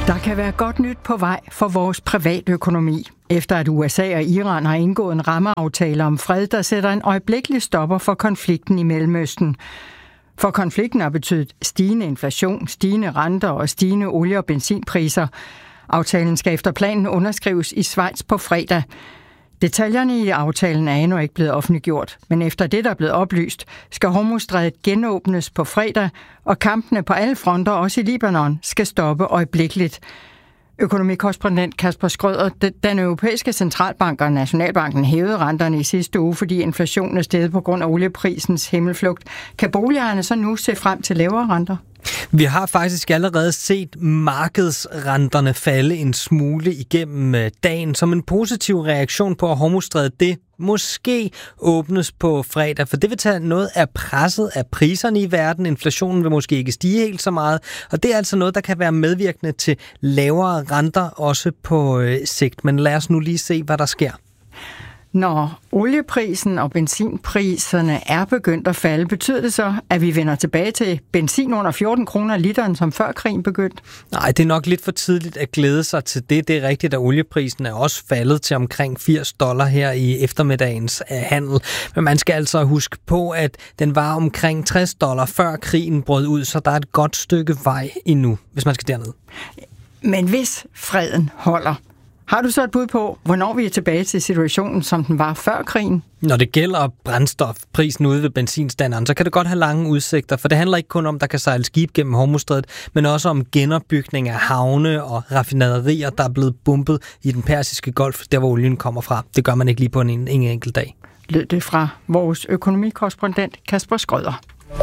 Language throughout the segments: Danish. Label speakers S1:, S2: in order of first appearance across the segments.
S1: Der kan være godt nyt på vej for vores privatøkonomi, efter at USA og Iran har indgået en rammeaftale om fred, der sætter en øjeblikkelig stopper for konflikten i Mellemøsten. For konflikten har betydet stigende inflation, stigende renter og stigende olie- og benzinpriser. Aftalen skal efter planen underskrives i Schweiz på fredag. Detaljerne i aftalen er endnu ikke blevet offentliggjort, men efter det, der er blevet oplyst, skal Hormuzstrædet genåbnes på fredag, og kampene på alle fronter, også i Libanon, skal stoppe øjeblikkeligt. Økonomikorrespondent Kasper Skrøder, den europæiske centralbank og Nationalbanken hævede renterne i sidste uge, fordi inflationen er steget på grund af olieprisens himmelflugt. Kan boligejerne så nu se frem til lavere renter?
S2: Vi har faktisk allerede set markedsrenterne falde en smule igennem dagen som en positiv reaktion på, at Hormuzstrædet det måske åbnes på fredag, for det vil tage noget af presset af priserne i verden. Inflationen vil måske ikke stige helt så meget, og det er altså noget, der kan være medvirkende til lavere renter også på sigt. Men lad os nu lige se, hvad der sker.
S1: Når olieprisen og benzinpriserne er begyndt at falde, betyder det så, at vi vender tilbage til benzin under 14 kroner literen, som før krigen begyndte?
S2: Nej, det er nok lidt for tidligt at glæde sig til det. Det er rigtigt, at olieprisen er også faldet til omkring $80 her i eftermiddagens handel. Men man skal altså huske på, at den var omkring $60 før krigen brød ud, så der er et godt stykke vej endnu, hvis man skal derned.
S1: Men hvis freden holder, har du så et bud på, hvornår vi er tilbage til situationen, som den var før krigen?
S2: Når det gælder brændstofprisen ude ved benzinstanderen, så kan det godt have lange udsigter, for det handler ikke kun om, at der kan sejle skib gennem Hormuzstrædet, men også om genopbygning af havne og raffinaderier, der er blevet bumpet i den persiske golf, der hvor olien kommer fra. Det gør man ikke lige på en enkelt dag.
S1: Lød det fra vores økonomikorrespondent Kasper Skrøder.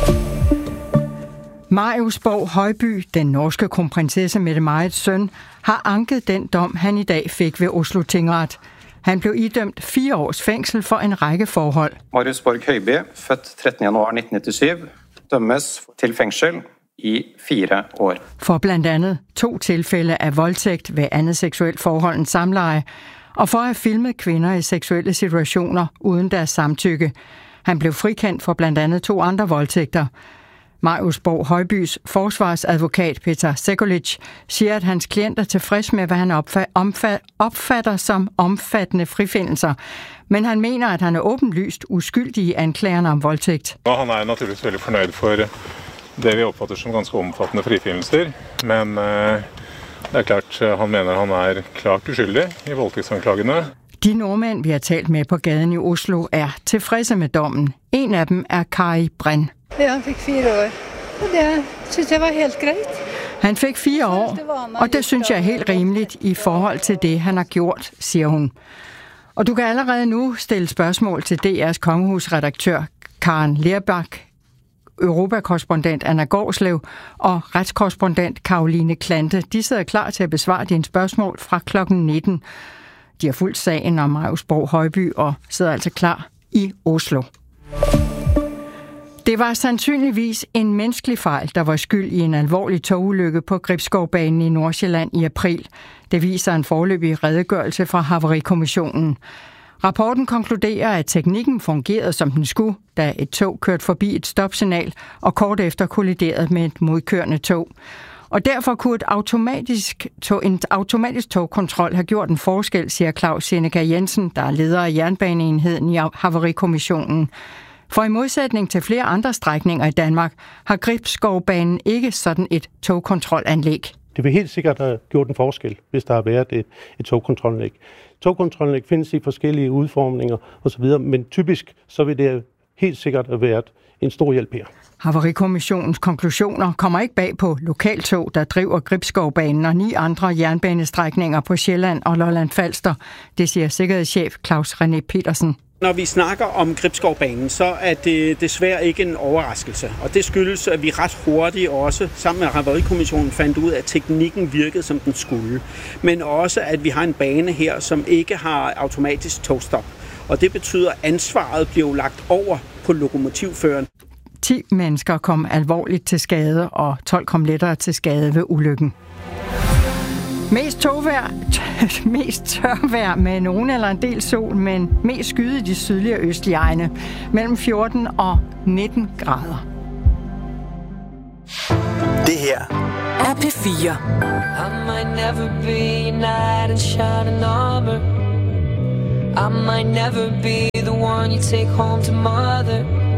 S1: Marius Borg Højby, den norske kronprinsesse Mette-Marits søn, har anket den dom, han i dag fik ved Oslo Tingret. Han blev idømt 4 års fængsel for en række forhold.
S3: Marius Borg Højby, født 13. januar 1997, dømmes til fængsel i 4 år.
S1: For blandt andet 2 tilfælde af voldtægt ved andet seksuelt forhold end samleje, og for at have filmet kvinder i seksuelle situationer uden deres samtykke. Han blev frikendt for blandt andet 2 andre voldtægter. Marius Borg Højbys forsvarsadvokat Peter Sekulic siger, at hans klient er tilfreds med, hvad han opfatter som omfattende frifindelser. Men han mener, at han er åbenlyst uskyldig i anklagerne om voldtægt.
S4: Han er naturligvis veldig fornøyd for det, vi opfatter som ganske omfattende frifinnelser. Men det er klart, han mener, han er klart uskyldig i voldtægtsanklagene.
S1: De nordmænd, vi har talt med på gaden i Oslo, er tilfredse med dommen. En af dem er Kari Brenn.
S5: Ja, han fik 4 år, og det synes jeg var helt greit.
S1: Han fik 4 år, og det synes jeg er helt rimeligt i forhold til det, han har gjort, siger hun. Og du kan allerede nu stille spørgsmål til DR's kongehusredaktør Karen Lerbak, europakorrespondent Anna Gårdslev og retskorrespondent Karoline Klante. De sidder klar til at besvare dine spørgsmål fra klokken 19. De har fulgt sagen om Marius Borg Højby og sidder altså klar i Oslo. Det var sandsynligvis en menneskelig fejl, der var skyld i en alvorlig togulykke på Gribskovbanen i Nordsjælland i april. Det viser en foreløbig redegørelse fra Havarikommissionen. Rapporten konkluderer, at teknikken fungerede som den skulle, da et tog kørte forbi et stopsignal og kort efter kolliderede med et modkørende tog. Og derfor kunne en automatisk togkontrol have gjort en forskel, siger Claus Seneca Jensen, der er leder af jernbaneenheden i Havarikommissionen. For i modsætning til flere andre strækninger i Danmark, har Gribskovbanen ikke sådan et togkontrolanlæg.
S6: Det vil helt sikkert have gjort en forskel, hvis der har været et togkontrolanlæg. Togkontrolanlæg findes i forskellige udformninger osv., men typisk så vil det helt sikkert have været en stor hjælp her.
S1: Havarikommissionens konklusioner kommer ikke bag på lokaltog, der driver Gribskovbanen og 9 andre jernbanestrækninger på Sjælland og Lolland Falster. Det siger sikkerhedschef Claus René Petersen.
S7: Når vi snakker om Gribskovbanen, så er det desværre ikke en overraskelse. Og det skyldes, at vi ret hurtigt også sammen med Havarikommissionen fandt ud af, at teknikken virkede, som den skulle. Men også, at vi har en bane her, som ikke har automatisk togstop. Og det betyder, at ansvaret bliver lagt over på lokomotivføreren.
S1: 10 mennesker kom alvorligt til skade, og 12 kom lettere til skade ved ulykken. Mest tørvejr med nogen eller en del sol, men mest skyde i de sydlige og østlige egne. Mellem 14 og 19 grader.
S8: Det her er P4.
S9: I might never be a knight in shining armor. I might never be the one you take home to mother.